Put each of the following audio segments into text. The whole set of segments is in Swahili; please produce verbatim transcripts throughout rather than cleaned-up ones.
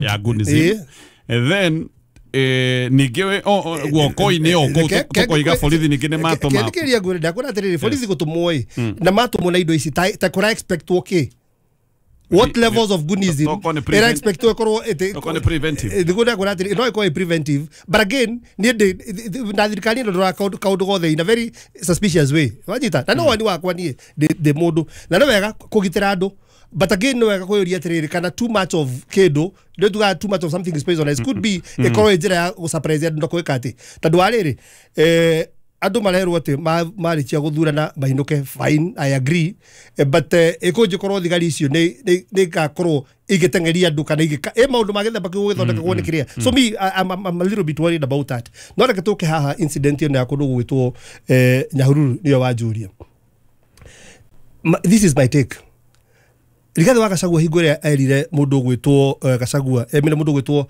ya Gunism. And then eh nigewe o guoko ini o ko ko iga borithi ningine matoma Ndikiria ngure ndakora atiriri borithi gutumwo i na matumwo na indo ici ta kura expect okay. What levels of Gunism era expect to korwo ete ko preventive ndikuda kora atiri no iko preventive, but again ni na thirikari ndo ra kaundu gothe in a very suspicious way wajita na no wani wakwa ni the modu na no wega kugitira andu. But again, no, I go here kana too much of kedo. Don't do too much of something is based on. It could be a courage that was surprised no kwekati. Tadwalere eh adu malero wote ma mari chia guthura na mahinduke fine, I agree. Eh, but eh eko jikoro thigari icio ne ne ka koro igetengeria andu kana igika e maundu magetha bakigwithondeka kuonekiria. So me I, I'm, I'm a little bit worried about that. No reke tuke haha incident ino ya kundu gwitwo eh Nyahururu niyo wajuria. This is my take. Rigathi wa Gachagua hingore erire mundu gwitwo Gachagua emile mundu gwitwo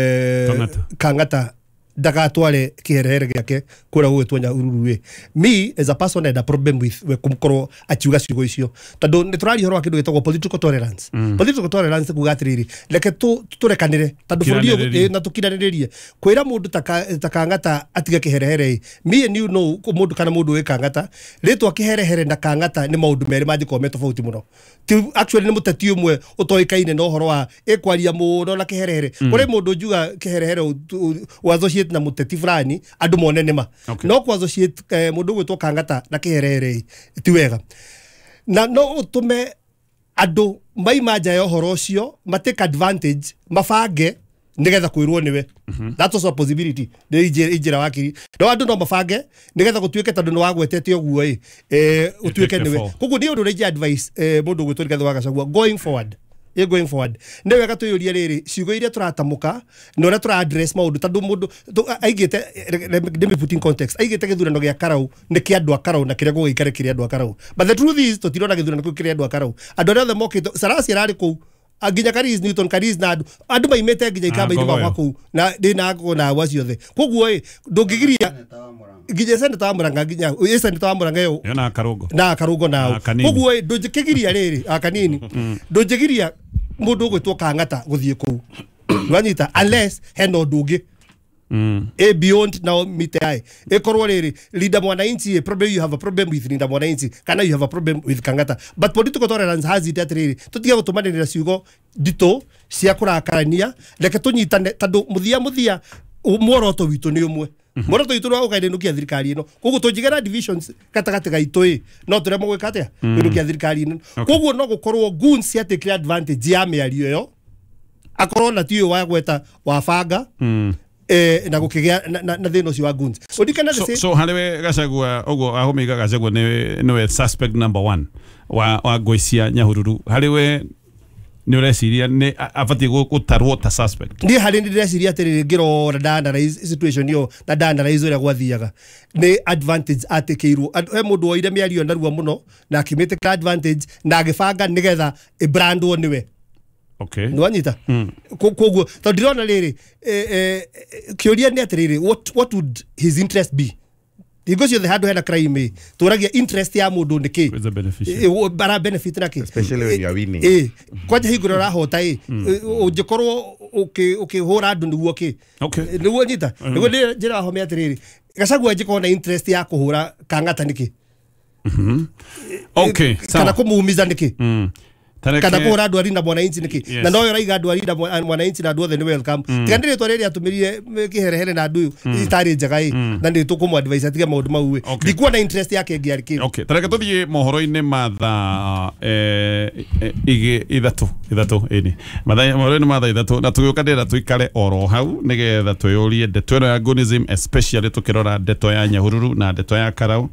Kang'ata ndagatware kiherehere giake kura gwitwo Nyahururu we. Me as a person had a problem with we kumkoro achiuga ciugo icio tondu ni turari horo wa kindu gitagwo political tolerance. Mm. Political tolerance kugatiriri leke tu turekanire tondu bururi na tukiraniririe kwira mundu ta Kang'ata atiga kiherehere. Me and you know mundu kana mundu we Kang'ata ritwa kiherehere na Kang'ata ni maundu meri majiko metofauti muno. Actually ni muteti umwe utoikaine no horo wa ekwaria muno na kiherehere. Kuri mundu juga kiherehere wazo na muteti fulani andu monene ma no kwa associate eh, mundu gwitwo Kang'ata na kiherehere ti wega na no utume andu maima nja ya horo cio matake advantage mafange nigetha kwirwo niwe. Mm -hmm. That's also a possibility. They ijira wakiri no andu no mafange nigetha gutuike tondu no wagwetete oguo eh utuike niwe kugu ni undu reji advice eh mundu gwitwo Rigathi wa Gachagua going forward e going forward ne wega tuyuria riri ciugo iria turatamuka no na tura address maundu tondu mundu aigite let me put in context aigite githurano gia Karau ni kia andu a Karau na kiria gugikare kiria andu a Karau, but the truth is tutirona githurano ku kiria andu a Karau andu othe mokite Sarasi arari ku aginya Karis Newton Karis na andu andu maimete nginya ikamba indi bakwa ku na ndina ngo na waciothe koguo i ndungigiria nginya Senator wa Murang'a nginya uyu Senator wa Murang'a yo na Karungo na Karungo nao koguo i ndungigiria riri akanini ndungigiria mundu gwitwo Kang'ata guthie ku wanyita unless heno ndungi mm a beyond now mitai e korwo riri leader mwananchi probably you have a problem with leader mwananchi kana you have a problem with Kang'ata, but political tolerance has it that riri tutiga gutumanira ciugo dito cia kurakarania leke tunyitane tondu muthia muthia mworoto witu ni umwe mworoto witu no ukaidenukia thirikari ino koguo tunjigera divisions katagati gaitu i no turemo gwikatia kwinukia thirikari ino koguo no gukorwo goons ya take advantage ya miario yo akorwo na tiyo wa gweta wa fanga eh na gukigia na na thino cio wa goons odikana so, so halewe Gachagua ogo ahomiga Gachagua ne no suspect number one wa wa Goisia Nyahururu halewe ni ureciria ni abati gutarwo ta suspect ndi hali ndi reciria atiriri ngiro ndanda situation yo na ndanda izo ria gwathiaga ni advantage atekeirwo he mundu oire miario ndarua muno na akimite advantage na agifanga nigetha e brandwo niwe. Okay. Nwanyita koguo to ndirona riri eh kiuria ni atiriri what what would his interest be because you the hard head crime turagia interest ya mundu niki with the beneficiary bara benefit naki especially when you are winning eh kwaje higuro ra hota eh ujikorwo okay okay hora andu niguo ki okay niguo nyita niguo njira home atiriri Gachagua njiko na interest ya kuhura Kang'ata niki mhm okay kana kumuumiza niki mm kana kuhura andu arinda mwananchi niki na no raiga andu arinda mwananchi na andu othe ni welcome tikandire twareri atumirie kiherehere na andu itari njega i na ndi tukumu advice atige maundu mau i ndikuwa na interest yake ngiariki. Okay tareke tuthie mohoro-ini matha eh ige ithatu ithatu ini matha mohoro-ini matha ithatu na tugukandira tuikare oro hau nigetha tuyurie ndeto ino ya Gunism especially tukirora ndeto ya Nyahururu na ndeto ya Karau.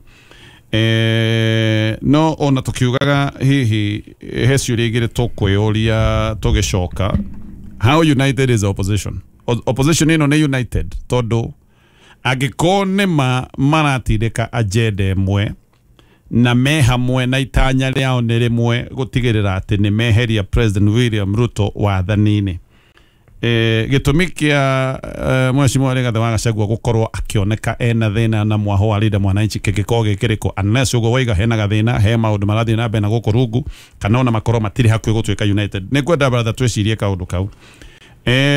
Eh no ona tukiugaga hihi heciuria igire tukwiuria tugicoka how united is the opposition opposition ino ni united tondu agikone ma maratindika agenda imwe na me hamwe na itanya riao ni rimwe gutigirira ati ni meheria President William Ruto wathanini. Eh gitumi kia uh, Mheshimiwa Rigathi wa Gachagua gukorwo akioneka ena thina na mwaho wa leader mwananchi kigikoge kiriko unless ugo waiga hena gathina he maundu marathi na bena guko rungu kana ona makoro matiri hakwi gutwika united ni kwenda brother twecirie kaundu kau eh